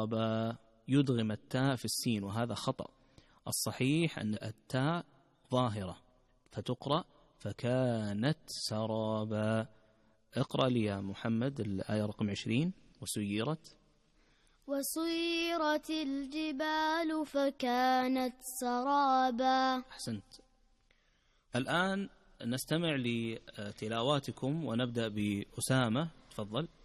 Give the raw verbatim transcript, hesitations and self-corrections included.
سرابا، يدغم التاء في السين وهذا خطأ. الصحيح أن التاء ظاهرة فتقرأ فكانت سرابا. اقرأ لي يا محمد الآية رقم عشرين. وسيرت وسيرت الجبال فكانت سرابا. أحسنت. الآن نستمع لتلاواتكم ونبدأ بأسامة، تفضل.